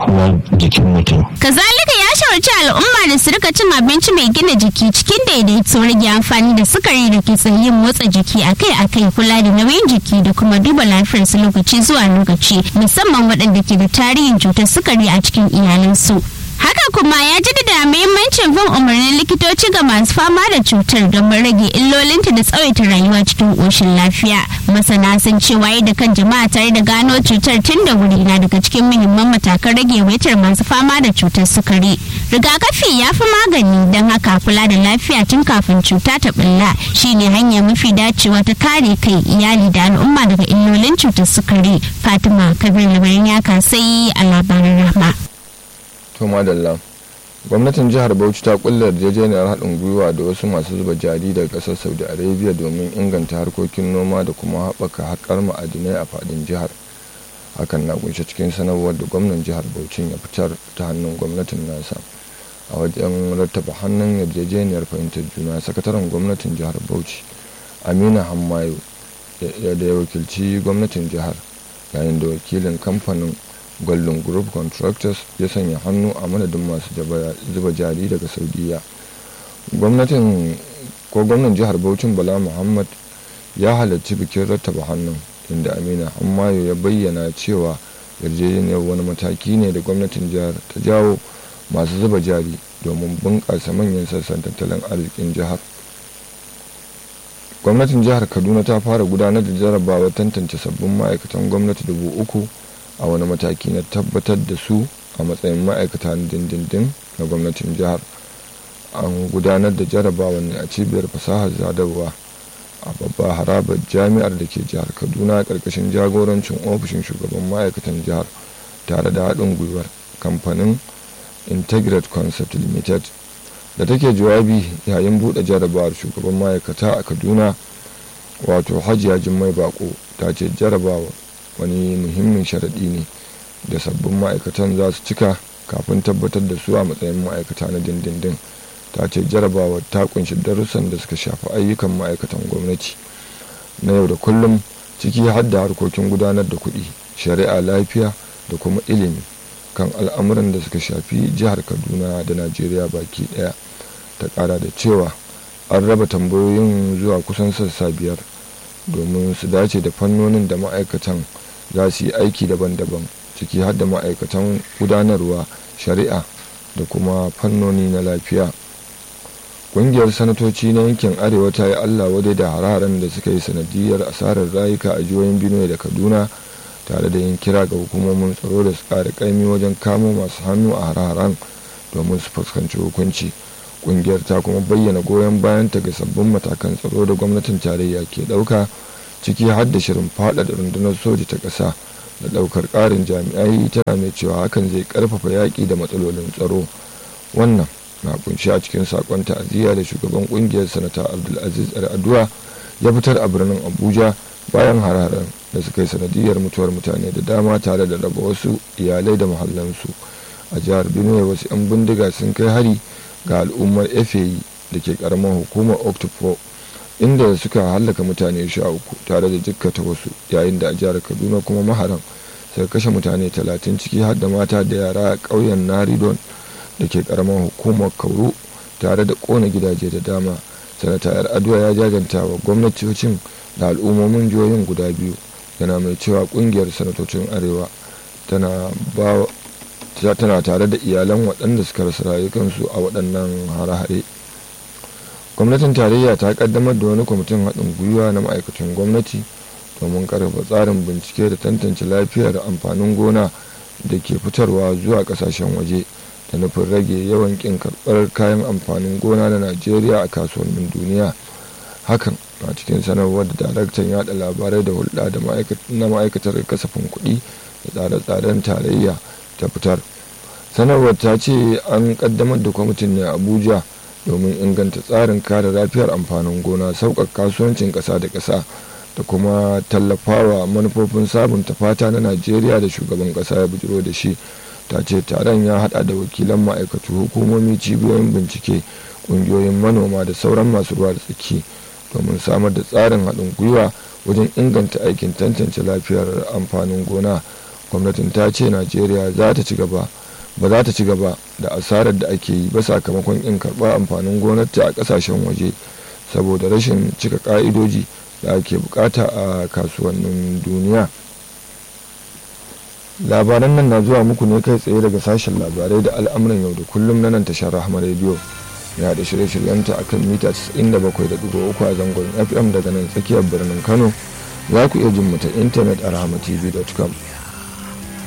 garkuwar jikin mutum. Kazalika ya shawarci al'umma da su rika cin abinci mai gina jiki cikin daidaito, rage amfani da sukari da ke yin motsa jiki akai-akai, kula da nauyin jiki da kuma duba lafiyarsu lokaci zuwa lokaci, musamman waɗanda ke da tarihin cutar sukari a cikin iyalansu. Haka kuma ya jaddada muhimmancin bin umarnin likitoci ga masu fama da cutar don rage illolinta da tsawaita rayuwa cikin ƙoshin lafiya. Masana sun ce waye da kan jama'a tare da gano cutar tun da wuri na daga cikin muhimman matakan rage yawaitar masu fama da cutar sukari. Rigakafi ya fi magani, don haka kula da lafiya tun kafin cuta ta bulla shine hanya mafi dacewa ta kare kai, iyali da al'umma daga illolin cutar sukari. Fatima Kabir Labarin ya kasai a labarin Rahma. To madalla, gwamnatin jihar Bauchi ta kulla yarjejeniyar haɗin gwiwa da wasu masu zuba jari daga ƙasar Saudi Arabia domin inganta harkokin noma da kuma haɓaka haƙar ma'adinai a faɗin jihar. Hakan na kunshe cikin sanarwar da gwamnan jihar Bauchi ya fitar ta hannun gwamnatin nasa. A wajen rattaba hannun yarjejeniyar fahimtar juna, sakataren gwamnatin jihar Bauchi Amina Hammayo da ya wakilci gwamnatin jihar, yayin da wakilin kamfanin Golden Group Contractors ya sanya hannu a madadin masu zuba jari daga Saudiya. Gwamnan jihar Bauchin Bala Muhammad ya halarci bikin rattaba hannun, inda Amina Hammayo ya bayyana cewa yarjejeniyar wani mataki ne da gwamnatin jihar ta jawo masu zuba jari domin bunƙasa manyan sassan tattalin arzikin jihar. Gwamnatin jihar Kaduna ta fara gudanar da jarrabawar tantance sabbin ma'aikatan gwamnati 3,000 a wani mataki na tabbatar da su a matsayin ma'aikata na dindindin na gwamnatin jihar. An gudanar da jarrabawar ne a cibiyar fasahar sadarwa a babbar harabar jami'ar da ke jihar Kaduna ƙarƙashin jagorancin ofishin shugaban ma'aikatan jihar tare da haɗin gwiwar kamfanin Integrate Concept Limited. Da take jawabi yayin buɗe jarrabawar, shugaban ma'aikata a Kaduna wato Hajiya Jummai Bako ta ce jarrabawar wani muhimmin sharaɗi ne da sabbin ma'aikatan za su cika kafin tabbatar da su a matsayin ma'aikata na dindindin. Ta ce jarabawar ta kunshi darussan da suka shafi ayyukan ma'aikatan gwamnati na yau da kullum, ciki har da harkokin gudanar da kuɗi, shari'a, lafiya da kuma ilimi kan al'amuran da suka shafi jihar Kaduna da Najeriya baki ɗaya. Ta ƙara da cewa an raba tambayoyin zuwa kusan sassa 5 domin su dace da fannonin da ma'aikatan za su yi aiki daban-daban, ciki har da ma'aikatan gudanarwa, shari'a da kuma fannoni na lafiya. Ƙungiyar sanatoci na yankin arewa ta yi Allah wadai da hare-haren da suka yi sanadiyar asarar rayuka a jihohin Benue da Kaduna, tare da yin kira ga hukumomin tsaro da su ƙara ƙaimi wajen kamo masu hannu a hare-haren domin su fuskanci hukunci. Ƙungiyar ta kuma bayyana goyon bayanta ga sabbin matakan tsaro da gwamnatin tarayya ke ɗauka, ciki har da shirin faɗaɗa rundunar soja ta ƙasa da ɗaukar ƙarin jami'ai, tana mai cewa hakan zai ƙarfafa yaƙi da matsalolin tsaro. Wannan na kunshi a cikin sakon ta'aziyya da shugaban ƙungiyar sanata Abdulaziz Addu'a ya fitar a birnin Abuja bayan hararen da suka yi sanadiyar mutuwar mutane da dama tare da raba wasu iyalai da mahallansu. A jihar Benue, wasu 'yan bindiga sun kai hari ga al'ummar Efeyi da ke ƙaramar hukumar Oktopo, inda suka hallaka mutane 13 tare da jikkata wasu, yayin da a jihar Kaduna kuma maharan suka kashe mutane 30 ciki har da mata da yara a ƙauyen Naridon da ke karamar hukumar Kauru tare da kona gidaje da dama. Sanata Yar'adua ya jaganta wa gwamnatocin da al'ummomin jihohin guda biyu, yana mai cewa kungiyar sanatocin arewa tana tare da iyalan waɗanda suka rasa rayukansu a waɗannan hare-hare. Gwamnatin tarayya ta kaddamar da wani kwamitin haɗin gwiwa na ma'aikatan gwamnati domin ƙarfafa tsarin bincike da tantance lafiyar amfanin gona da ke fitarwa zuwa ƙasashen waje, da nufin rage yawan kin karɓar kayan amfanin gona na Najeriya a kasuwannin duniya. Hakan na cikin sanarwar da daraktan yada labarai da hulɗa da ma'aikatar kasafin kuɗi da tsare-tsaren tarayya ta fitar. Sanarwar ta ce an kaddamar da kwamitin ne a Abuja domin inganta tsarin kare lafiyar amfanin gona, sauƙaƙa kasuwancin ƙasa da ƙasa da kuma tallafawa manufofin sabunta fata na Najeriya da shugaban ƙasa ya bujiro da shi. Ta ce taron ya hada da wakilan ma'aikatu, hukumomi, cibiyoyin bincike, kungiyoyin manoma da sauran masu ruwa da tsaki domin samar da tsarin haɗin gwiwa wajen inganta aikin tantance lafiyar amfanin gona. gwamnatin ta ce najeriya ba za ta ci gaba da asarar da ake yi ba sakamakon in karɓar amfanin gwamnati a ƙasashen waje saboda rashin cika ƙa'idoji da ake bukata a kasuwannin duniya. Labaran nan na zuwa muku ne kai tsaye daga sashen labarai da al'amuran yau da kullum na nan tashar Rahama Radio. Ya da shirye-shiryenta a kan mita 97.3 a zangon FM daga nan tsakiyar birnin Kano. Za ku iya jin mu ta intanet a rahamatv.com.